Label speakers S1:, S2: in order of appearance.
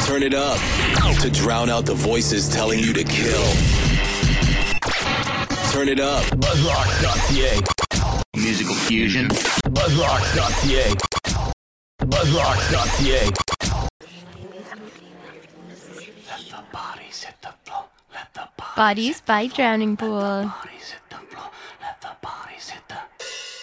S1: Turn it up to drown out the voices telling you to kill. Turn it up.
S2: Buzzrocks.ca.
S3: Musical fusion.
S2: Buzzrocks.ca. Buzzrocks.ca.
S4: Bodies by Drowning Pool.